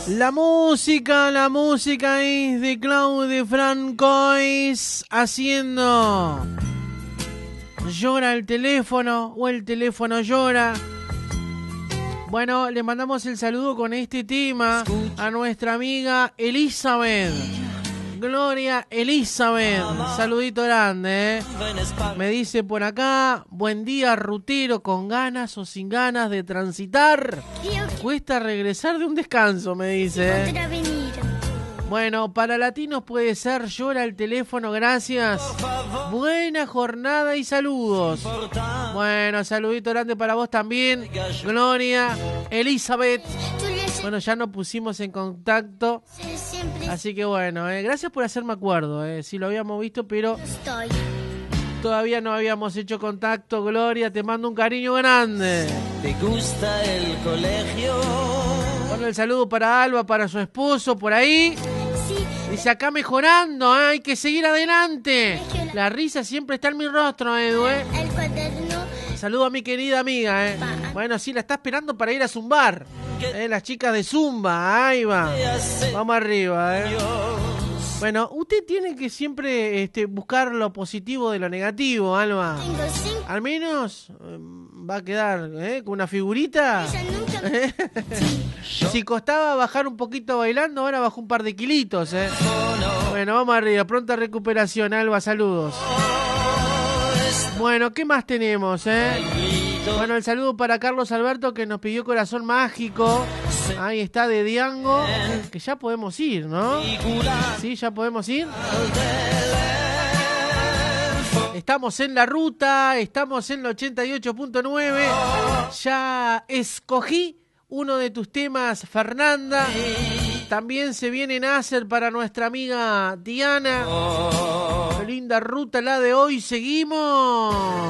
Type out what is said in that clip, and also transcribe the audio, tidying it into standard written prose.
La música es de Claudio Francois haciendo Llora el teléfono o el teléfono llora. Bueno, le mandamos el saludo con este tema a nuestra amiga Elizabeth. Gloria Elizabeth, saludito grande, ¿eh? Me dice por acá, buen día rutero, con ganas o sin ganas de transitar. Cuesta regresar de un descanso, me dice, ¿eh? Bueno, para latinos puede ser Llora el teléfono, gracias. Buena jornada y saludos. Bueno, saludito grande para vos también, Gloria Elizabeth. Bueno, ya nos pusimos en contacto. Así que bueno, gracias por hacerme acuerdo. Sí lo habíamos visto, pero todavía no habíamos hecho contacto. Gloria, te mando un cariño grande. ¿Te gusta el colegio? Bueno, el saludo para Alba, para su esposo, por ahí. Dice, acá mejorando, hay que seguir adelante. La risa siempre está en mi rostro, Edu, El cuaderno. Saludo a mi querida amiga, Bueno, sí, la está esperando para ir a zumbar. Las chicas de Zumba, ahí va. Vamos arriba, Bueno, usted tiene que siempre buscar lo positivo de lo negativo, Alba. Al menos va a quedar con una figurita. Si costaba bajar un poquito bailando, ahora bajó un par de kilitos, Bueno, vamos arriba, pronta recuperación, Alba, saludos. Bueno, ¿qué más tenemos, Bueno, el saludo para Carlos Alberto, que nos pidió Corazón Mágico. Ahí está, de Diango. Que ya podemos ir, ¿no? Sí, ya podemos ir. Estamos en la ruta, estamos en la 88.9. Ya escogí uno de tus temas, Fernanda. También se viene Nasser para nuestra amiga Diana. Qué linda ruta la de hoy, seguimos.